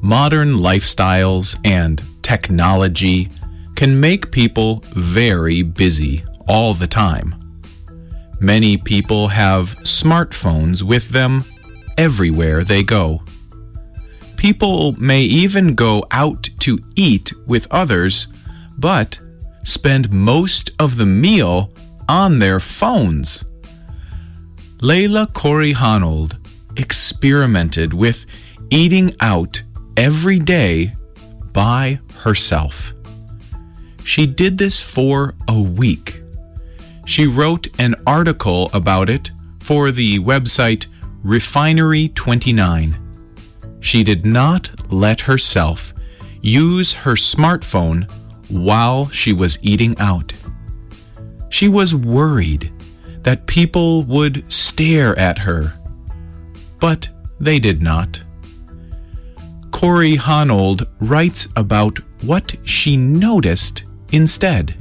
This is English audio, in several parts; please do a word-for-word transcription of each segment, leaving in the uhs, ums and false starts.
Modern lifestyles and technology can make people very busy all the time. Many people have smartphones with them everywhere they go. People may even go out to eat with others, but spend most of the meal on their phones. Leila Corey-Hanold experimented with eating out every day by herself. She did this for a week. She wrote an article about it for the website Refinery twenty-nine. She did not let herself use her smartphone while she was eating out. She was worried that people would stare at her, but they did not. Corey-Hanold writes about what she noticed instead.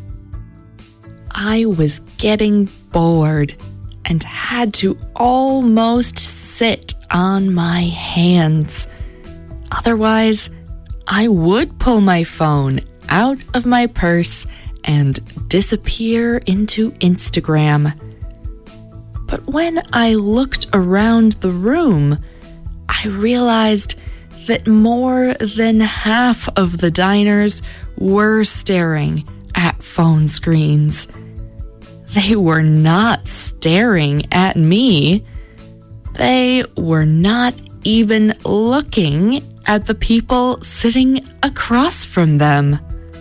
I was getting bored and had to almost sit on my hands. Otherwise, I would pull my phone out of my purse and disappear into Instagram. But when I looked around the room, I realized that more than half of the diners were staring at phone screens. They were not staring at me. They were not even looking at the people sitting across from them.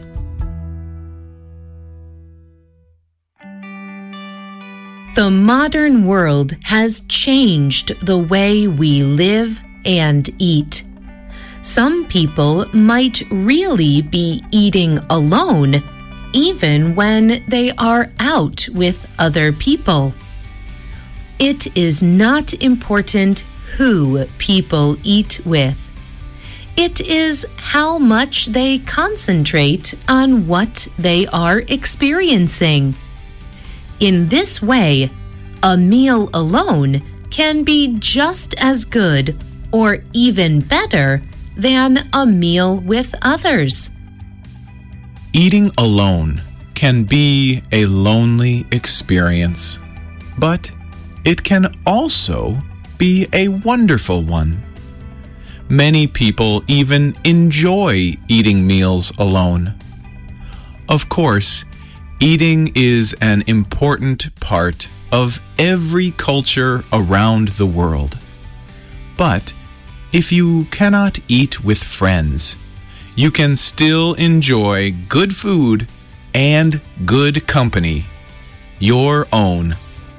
The modern world has changed the way we live and eat. Some people might really be eating alone, even when they are out with other people. It is not important who people eat with. It is how much they concentrate on what they are experiencing. In this way, a meal alone can be just as good or even better than a meal with others. Eating alone can be a lonely experience, but it can also be a wonderful one. Many people even enjoy eating meals alone. Of course, eating is an important part of every culture around the world. But if you cannot eat with friends, you can still enjoy good food and good company, your own.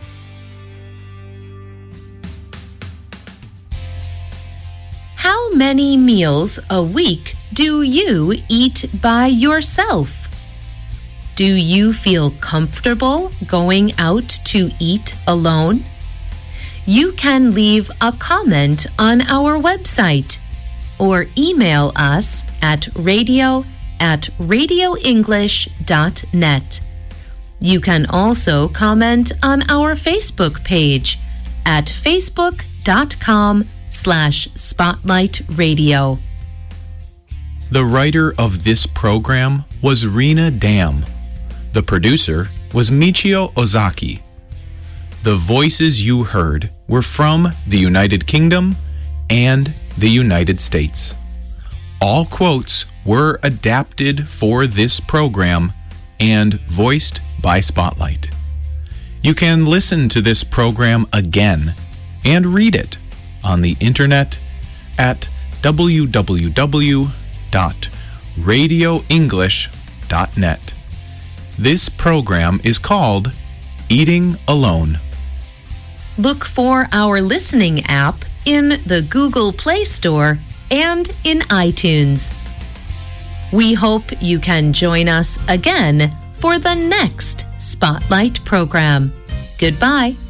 How many meals a week do you eat by yourself? Do you feel comfortable going out to eat alone? You can leave a comment on our website or email us at radio at radio english dot net. You can also comment on our Facebook page at facebook.com slash spotlight radio. The writer of this program was Rena Dam. The producer was Michio Ozaki. The voices you heard were from the United Kingdom and the United States. All quotes were adapted for this program and voiced by Spotlight. You can listen to this program again and read it on the internet at w w w dot radio english dot net. This program is called Eating Alone. Look for our listening app in the Google Play Store and in iTunes. We hope you can join us again for the next Spotlight program. Goodbye.